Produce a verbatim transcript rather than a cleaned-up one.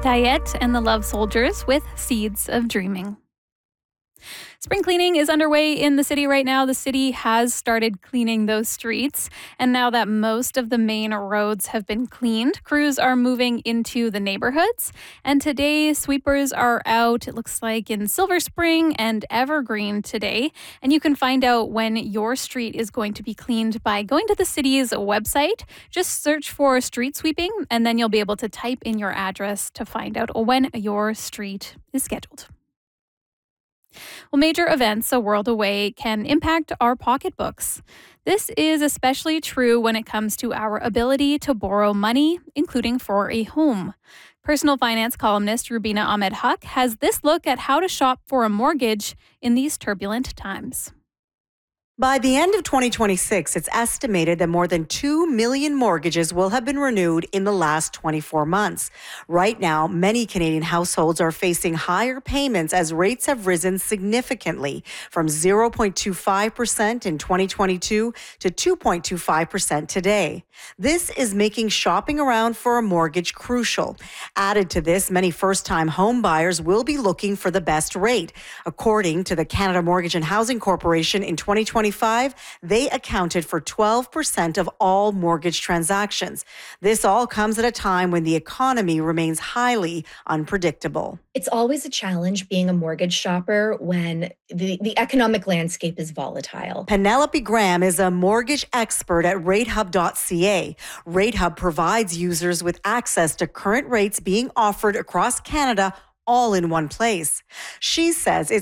Diet and the Love Soldiers with Seeds of Dreaming. Spring cleaning is underway in the city right now. The city has started cleaning those streets. And now that most of the main roads have been cleaned, crews are moving into the neighborhoods. And today, sweepers are out, it looks like, in Silver Spring and Evergreen today. And you can find out when your street is going to be cleaned by going to the city's website. Just search for street sweeping, and then you'll be able to type in your address to find out when your street is scheduled. Well, major events a world away can impact our pocketbooks. This is especially true when it comes to our ability to borrow money, including for a home. Personal finance columnist Rubina Ahmed Huq has this look at how to shop for a mortgage in these turbulent times. By the end of twenty twenty-six, it's estimated that more than two million mortgages will have been renewed in the last twenty-four months. Right now, many Canadian households are facing higher payments as rates have risen significantly from zero point two five percent in twenty twenty-two to two point two five percent today. This is making shopping around for a mortgage crucial. Added to this, many first-time home buyers will be looking for the best rate. According to the Canada Mortgage and Housing Corporation, in twenty twenty-five, they accounted for twelve percent of all mortgage transactions. This all comes at a time when the economy remains highly unpredictable. It's always a challenge being a mortgage shopper when the, the economic landscape is volatile. Penelope Graham is a mortgage expert at rate hub dot c a. RateHub provides users with access to current rates being offered across Canada all in one place. She says it's